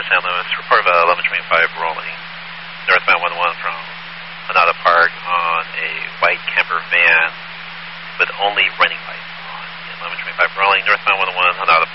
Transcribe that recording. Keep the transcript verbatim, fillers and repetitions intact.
San Luis. Report of uh, eleven twenty-five rolling northbound one one from Hanada Park on a white camper van with only running lights on. eleven twenty-five rolling northbound one one Hanada